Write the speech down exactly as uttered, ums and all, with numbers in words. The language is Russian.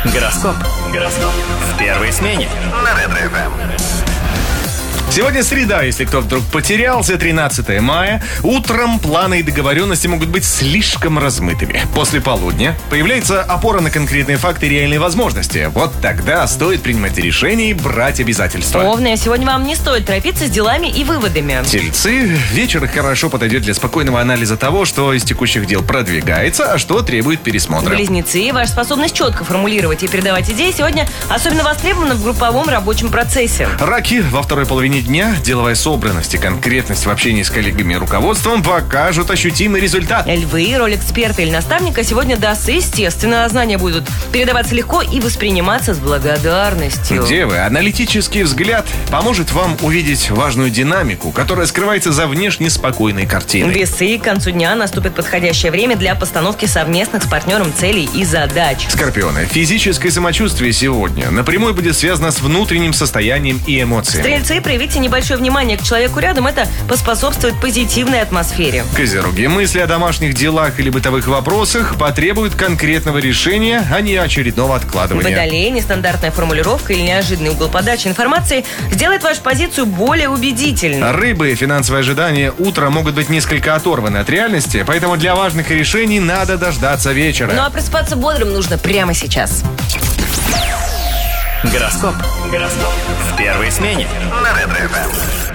Гороскоп. Гороскоп. В первой смене. На Ретро-эф эм. Сегодня среда, если кто вдруг потерялся, тринадцатое мая. Утром планы и договоренности могут быть слишком размытыми. После полудня появляется опора на конкретные факты и реальные возможности. Вот тогда стоит принимать решения и брать обязательства. Овны, сегодня вам не стоит торопиться с делами и выводами. Тельцы, вечер хорошо подойдет для спокойного анализа того, что из текущих дел продвигается, а что требует пересмотра. Близнецы, ваша способность четко формулировать и передавать идеи сегодня особенно востребована в групповом рабочем процессе. Раки, во второй половине дня деловая собранность и конкретность в общении с коллегами и руководством покажут ощутимый результат. Львы, роль эксперта или наставника сегодня дастся естественно, а знания будут передаваться легко и восприниматься с благодарностью. Девы, аналитический взгляд поможет вам увидеть важную динамику, которая скрывается за внешне спокойной картиной. Весы, к концу дня наступит подходящее время для постановки совместных с партнером целей и задач. Скорпионы, физическое самочувствие сегодня напрямую будет связано с внутренним состоянием и эмоциями. Стрельцы, проявите небольшое внимание к человеку рядом, это поспособствует позитивной атмосфере. Козероги, мысли о домашних делах или бытовых вопросах потребуют конкретного решения, а не очередного откладывания. Водолеи, нестандартная формулировка или неожиданный угол подачи информации сделает вашу позицию более убедительной. Рыбы, финансовые ожидания утра могут быть несколько оторваны от реальности, поэтому для важных решений надо дождаться вечера. Ну а просыпаться бодрым нужно прямо сейчас. Гороскоп. Гороскоп. В первой смене. На Ретро-эф эм.